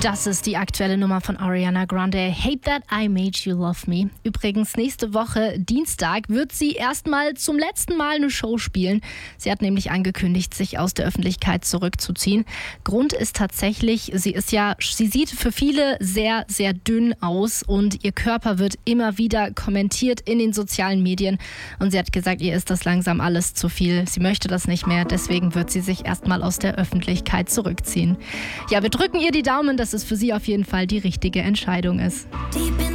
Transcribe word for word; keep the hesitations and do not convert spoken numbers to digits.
Das ist die aktuelle Nummer von Ariana Grande. Hate That I Made You Love Me. Übrigens, nächste Woche, Dienstag, wird sie erstmal zum letzten Mal eine Show spielen. Sie hat nämlich angekündigt, sich aus der Öffentlichkeit zurückzuziehen. Grund ist tatsächlich, sie ist ja, sie sieht für viele sehr, sehr dünn aus und ihr Körper wird immer wieder kommentiert in den sozialen Medien. Und sie hat gesagt, ihr ist das langsam alles zu viel. Sie möchte das nicht mehr, deswegen wird sie sich erstmal aus der Öffentlichkeit zurückziehen. Ja, wir drücken ihr die Daumen, dass es für sie auf jeden Fall die richtige Entscheidung ist.